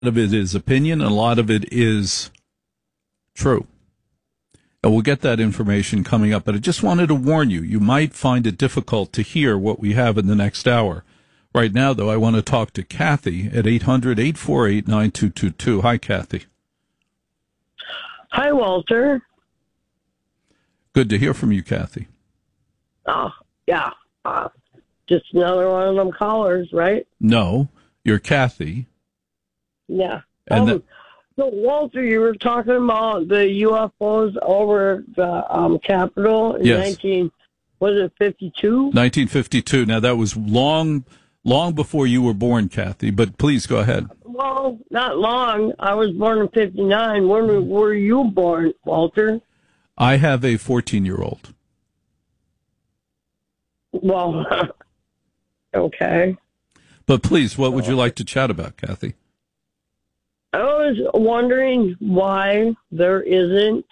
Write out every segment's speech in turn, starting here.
of it is opinion, and a lot of it is true. And we'll get that information coming up, but I just wanted to warn you, you might find it difficult to hear what we have in the next hour. Right now, though, I want to talk to Kathy at 800-848-9222. Hi, Kathy. Hi, Walter. Good to hear from you, Kathy. Oh, yeah. Just another one of them callers, right? No, you're Kathy. Yeah. And so, Walter, you were talking about the UFOs over the Capitol in Yes. 1952? 1952. Now, that was long before you were born, Kathy, but please go ahead. Well, not long. I was born in 59. When were you born, Walter? I have a 14-year-old. Well, okay. But please, what would you like to chat about, Kathy? I was wondering why there isn't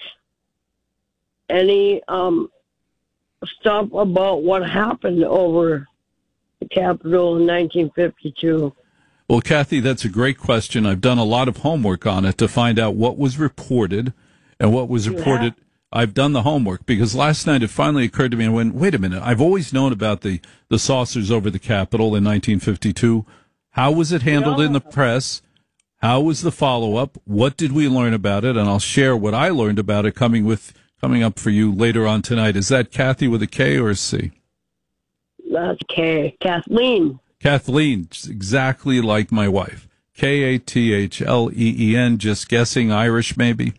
any stuff about what happened over the Capitol in 1952. Well, Kathy, that's a great question. I've done a lot of homework on it to find out what was reported and what was reported. I've done the homework because last night it finally occurred to me and went, wait a minute, I've always known about the saucers over the Capitol in 1952. How was it handled in the press? How was the follow-up? What did we learn about it? And I'll share what I learned about it coming up for you later on tonight. Is that Kathy with a K or a C? That's K. Kathleen. Kathleen, exactly like my wife. Kathleen, just guessing Irish maybe?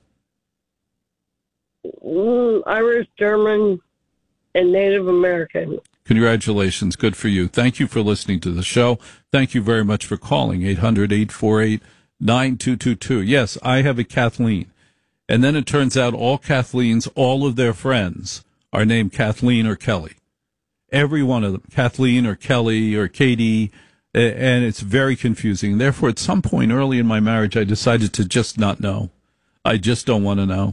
Irish, German, and Native American. Congratulations. Good for you. Thank you for listening to the show. Thank you very much for calling 800-848-9222. Yes, I have a Kathleen. And then it turns out all Kathleens, all of their friends are named Kathleen or Kelly. Every one of them, Kathleen or Kelly or Katie, and it's very confusing. Therefore, at some point early in my marriage, I decided to just not know. I just don't want to know.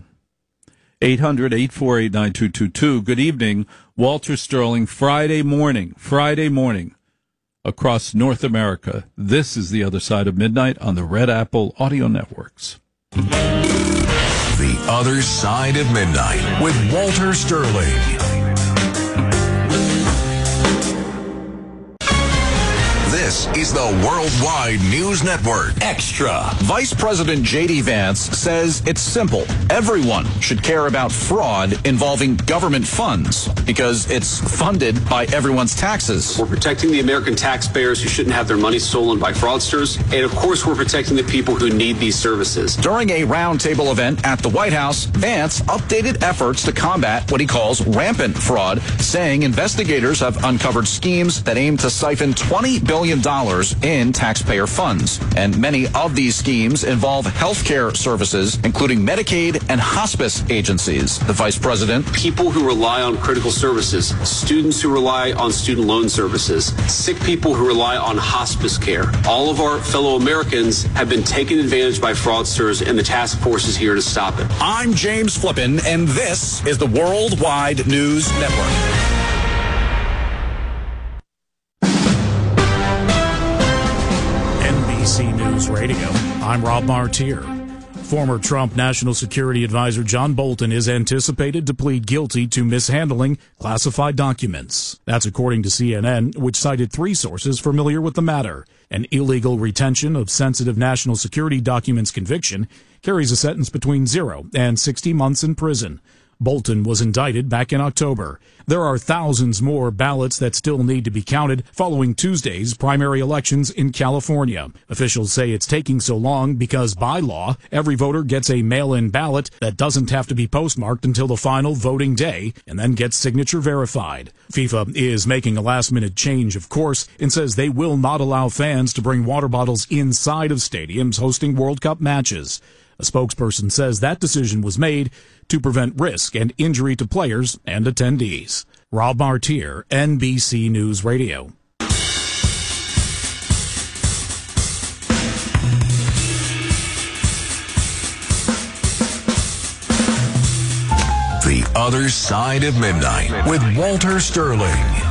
800-848-9222. Good evening, Walter Sterling. Friday morning, across North America. This is The Other Side of Midnight on the Red Apple Audio Networks. The Other Side of Midnight with Walter Sterling. This is the Worldwide News Network. Extra. Vice President J.D. Vance says it's simple. Everyone should care about fraud involving government funds because it's funded by everyone's taxes. We're protecting the American taxpayers who shouldn't have their money stolen by fraudsters. And, of course, we're protecting the people who need these services. During a roundtable event at the White House, Vance updated efforts to combat what he calls rampant fraud, saying investigators have uncovered schemes that aim to siphon $20 billion in taxpayer funds. And many of these schemes involve healthcare services, including Medicaid and hospice agencies. The vice president. People who rely on critical services, students who rely on student loan services, sick people who rely on hospice care. All of our fellow Americans have been taken advantage by fraudsters, and the task force is here to stop it. I'm James Flippin, and this is the Worldwide News Network. NBC News Radio. I'm Rob Martier. Former Trump National Security Advisor John Bolton is anticipated to plead guilty to mishandling classified documents. That's according to CNN, which cited three sources familiar with the matter. An illegal retention of sensitive national security documents conviction carries a sentence between 0 and 60 months in prison. Bolton was indicted back in October. There are thousands more ballots that still need to be counted following Tuesday's primary elections in California. Officials say it's taking so long because by law, every voter gets a mail-in ballot that doesn't have to be postmarked until the final voting day and then gets signature verified. FIFA is making a last-minute change, of course, and says they will not allow fans to bring water bottles inside of stadiums hosting World Cup matches. A spokesperson says that decision was made to prevent risk and injury to players and attendees. Rob Martier, NBC News Radio. The Other Side of Midnight with Walter Sterling.